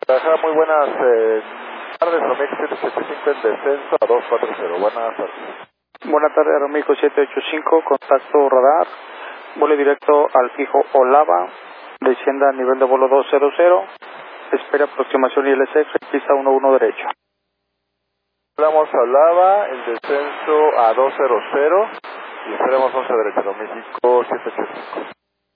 Ajá, muy buenas tardes, Romeo 775 en descenso a 240. Buenas tardes. Buenas tardes, Romeo 785, contacto radar, vuelo directo al fijo Olava, descienda a nivel de vuelo 200, espera aproximación ILSF, pista 11 derecho. Hablamos a Olava, el descenso a 200 y esperemos 11 derecho, México 785.